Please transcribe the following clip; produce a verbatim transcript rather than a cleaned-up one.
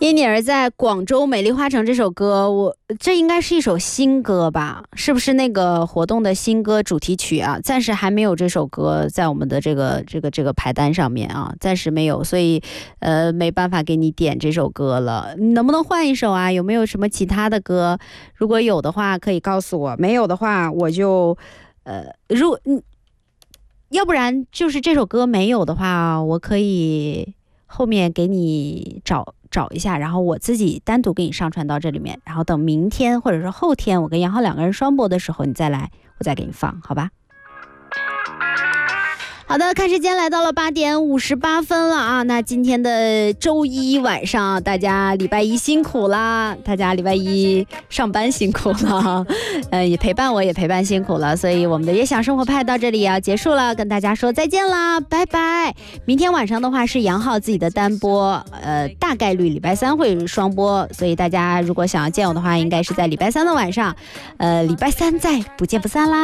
因你儿在广州美丽花城这首歌，我这应该是一首新歌吧？是不是那个活动的新歌主题曲啊？暂时还没有这首歌在我们的这个这个这个排单上面啊，暂时没有，所以呃没办法给你点这首歌了。能不能换一首啊？有没有什么其他的歌？如果有的话可以告诉我，没有的话我就呃如果嗯，要不然就是这首歌没有的话，我可以后面给你找。找一下，然后我自己单独给你上传到这里面，然后等明天或者说后天我跟杨浩两个人双播的时候你再来，我再给你放，好吧？好的，看时间来到了八点五十八分了啊！那今天的周一晚上，大家礼拜一辛苦啦，大家礼拜一上班辛苦了，呃，也陪伴我也陪伴辛苦了，所以我们的悦享生活派到这里也要结束了，跟大家说再见啦，拜拜！明天晚上的话是杨浩自己的单播，呃，大概率礼拜三会双播，所以大家如果想要见我的话，应该是在礼拜三的晚上，呃，礼拜三再不见不散啦。